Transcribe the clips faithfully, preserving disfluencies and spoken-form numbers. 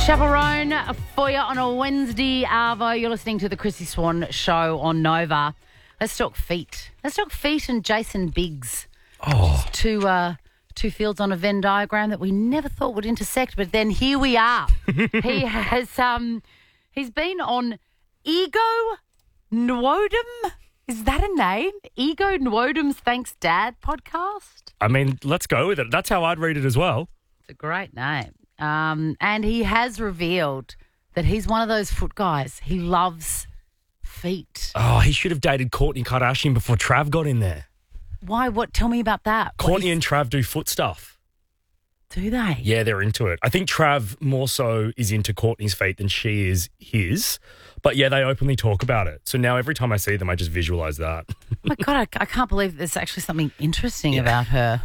Chaperone for you on a Wednesday, Arvo. You're listening to the Chrissy Swan Show on Nova. Let's talk feet. Let's talk feet and Jason Biggs. Oh. Two, uh, two fields on a Venn diagram that we never thought would intersect, but then here we are. he has, um, he's been on Ego Nwodum. Is that a name? Ego Nwodum's Thanks Dad podcast? I mean, let's go with it. That's how I'd read it as well. It's a great name. Um, and he has revealed that he's one of those foot guys. He loves feet. Oh, he should have dated Kourtney Kardashian before Trav got in there. Why? What? Tell me about that. What Kourtney is- and Trav do foot stuff. Do they? Yeah, they're into it. I think Trav more so is into Kourtney's feet than she is his. But yeah, they openly talk about it. So now every time I see them, I just visualize that. Oh my God, I, I can't believe there's actually something interesting yeah. about her.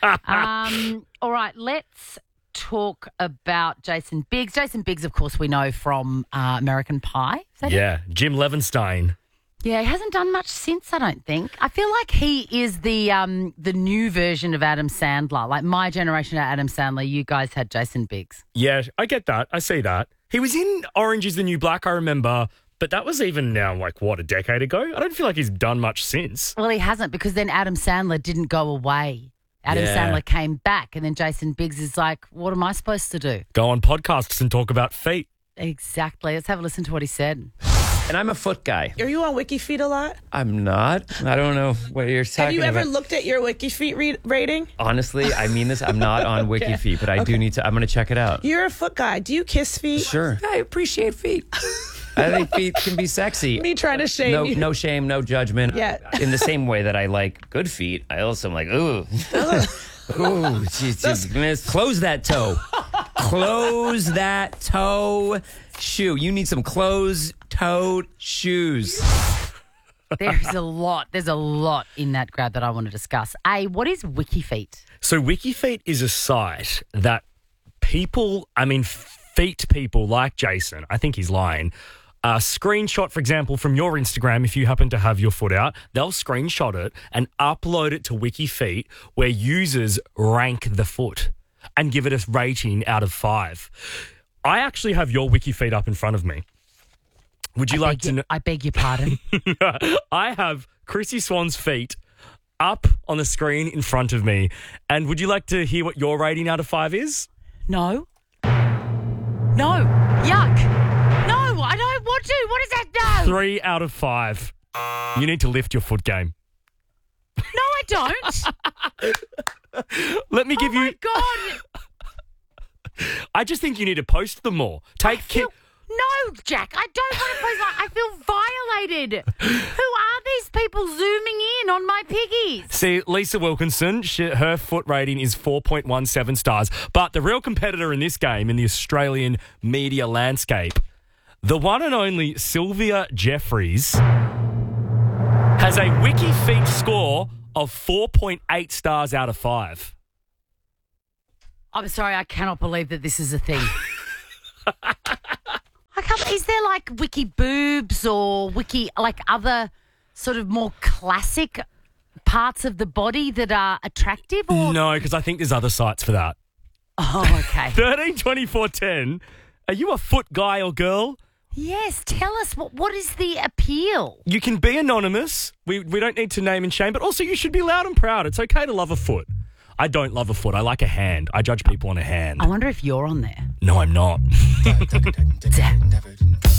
um, all right, let's talk about Jason Biggs. Jason Biggs, of course, we know from uh, American Pie. Is that yeah, it? Jim Levenstein. Yeah, he hasn't done much since, I don't think. I feel like he is the um, the new version of Adam Sandler. Like my generation had Adam Sandler, you guys had Jason Biggs. Yeah, I get that. I see that. He was in Orange is the New Black, I remember, but that was even now, like, what, a decade ago? I don't feel like he's done much since. Well, he hasn't, because then Adam Sandler didn't go away. Adam yeah. Sandler came back, and then Jason Biggs is like, what am I supposed to do? Go on podcasts and talk about feet. Exactly. Let's have a listen to what he said. And I'm a foot guy. Are you on WikiFeet a lot? I'm not. I don't know what you're talking about. Have you ever about. looked at your WikiFeet re- rating? Honestly, I mean this. I'm not on okay. WikiFeet, but I okay. do need to. I'm going to check it out. You're a foot guy. Do you kiss feet? Sure. I appreciate feet. I think feet can be sexy. Me trying to shame no, you. No shame, no judgment. Yeah. In the same way that I like good feet, I also am like, ooh. Ooh, geez, geez, miss. Close that toe. Close that toe shoe. You need some closed-toed shoes. There's a lot. There's a lot in that grab that I want to discuss. A, what is WikiFeet? So WikiFeet is a site that people, I mean, feet people like Jason, I think he's lying, a screenshot, for example, from your Instagram, if you happen to have your foot out, they'll screenshot it and upload it to WikiFeet, where users rank the foot and give it a rating out of five. I actually have your WikiFeet up in front of me. Would you I like to you, know? I beg your pardon. I have Chrissy Swan's feet up on the screen in front of me. And would you like to hear what your rating out of five is? No. No. Yuck. No, I don't want to. What is that? No. Three out of five. You need to lift your foot game. No, I don't. Let me give oh you... my God. I just think you need to post them more. Take I feel... ki- No, Jack, I don't want to post that. I feel violated. Who are these people zooming in on my piggies? See, Lisa Wilkinson, she, her foot rating is four point one seven stars. But the real competitor in this game, in the Australian media landscape, the one and only Sylvia Jeffries, has a WikiFeet score of four point eight stars out of five. I'm sorry, I cannot believe that this is a thing. I can't, is there like wiki boobs or wiki, like other sort of more classic parts of the body that are attractive? Or? No, because I think there's other sites for that. Oh, okay. thirteen twenty-four ten. Are you a foot guy or girl? Yes, tell us, what what is the appeal? You can be anonymous. We we don't need to name and shame, but also you should be loud and proud. It's okay to love a foot. I don't love a foot. I like a hand. I judge people on a hand. I wonder if you're on there. No, I'm not.